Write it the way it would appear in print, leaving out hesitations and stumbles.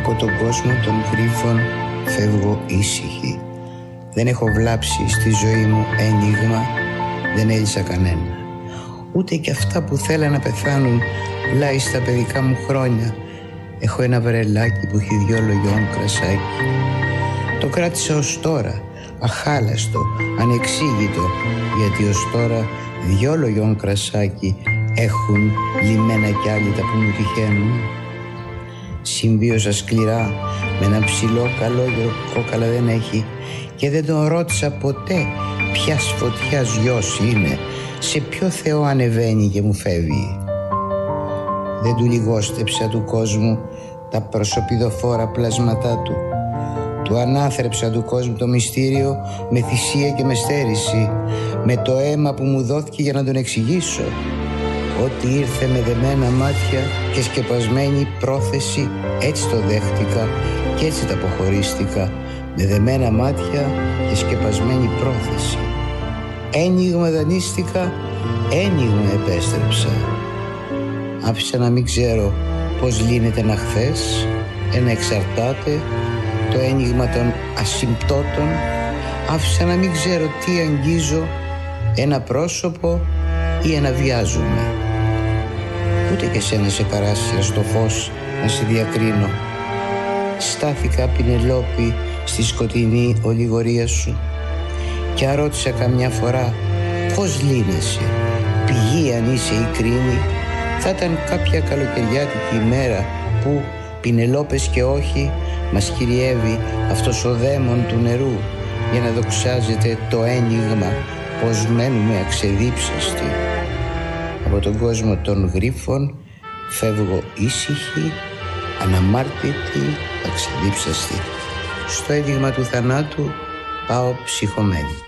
Από τον κόσμο των γρίφων φεύγω ήσυχη. Δεν έχω βλάψει στη ζωή μου ένιγμα, δεν έλυσα κανένα. Ούτε και αυτά που θέλα να πεθάνουν πλάι στα παιδικά μου χρόνια. Έχω ένα βαρελάκι που έχει 2 λογιών κρασάκι. Το κράτησα ως τώρα, αχάλαστο, ανεξήγητο, γιατί ως τώρα 2 λογιών κρασάκι έχουν λιμένα κι άλλοι τα που μου τυχαίνουν. Συμβίωσα σκληρά με ένα ψηλό καλόγερο που κόκαλα δεν έχει και δεν τον ρώτησα ποτέ ποιας φωτιάς γιος είναι, σε ποιο Θεό ανεβαίνει και μου φεύγει. Δεν του λιγόστεψα του κόσμου τα προσωπιδοφόρα πλάσματά του. Του ανάθρεψα του κόσμου το μυστήριο με θυσία και με στέρηση, με το αίμα που μου δόθηκε για να τον εξηγήσω. Ό,τι ήρθε με δεμένα μάτια και σκεπασμένη πρόθεση, έτσι το δέχτηκα και έτσι τα αποχωρίστηκα, με δεμένα μάτια και σκεπασμένη πρόθεση. Ένιγμα δανείστηκα, ένιγμα επέστρεψα. Άφησα να μην ξέρω πως λύνεται ένα χθες, ένα εξαρτάται, το ένιγμα των ασυμπτώτων. Άφησα να μην ξέρω τι αγγίζω, ένα πρόσωπο ή ένα βιάζομαι. Ούτε και σένα σε παράσυρα στο φως να σε διακρίνω. Στάθηκα Πινελόπη στη σκοτεινή ολιγορία σου και αρώτησα καμιά φορά πώς λύνεσαι, πηγή αν είσαι ή κρίνη. Θα ήταν κάποια καλοκαιριάτικη ημέρα που, Πινελόπες και όχι, μας κυριεύει αυτός ο δαίμον του νερού για να δοξάζεται το ένιγμα πως μένουμε αξεδίψαστοι. Από τον κόσμο των γρίφων φεύγω ήσυχη, αναμάρτητη, αξεδίψαστη. Στο ένιγμα του θανάτου πάω ψυχωμένη.